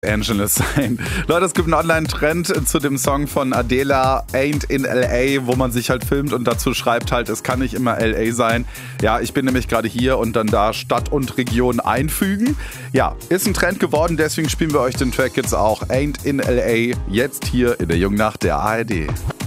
Angeles sein. Leute, es gibt einen Online-Trend zu dem Song von Adele, Ain't in L.A., wo man sich halt filmt und dazu schreibt halt, es kann nicht immer L.A. sein. Ja, ich bin nämlich gerade hier und dann da Stadt und Region einfügen. Ja, ist ein Trend geworden, deswegen spielen wir euch den Track jetzt auch. Ain't in L.A. jetzt hier in der Jungen Nacht der ARD.